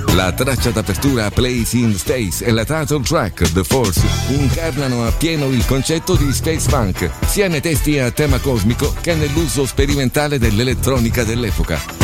La traccia d'apertura Place in Space e la title track The Force incarnano appieno il concetto di space punk, sia nei testi a tema cosmico che nell'uso sperimentale dell'elettronica dell'epoca.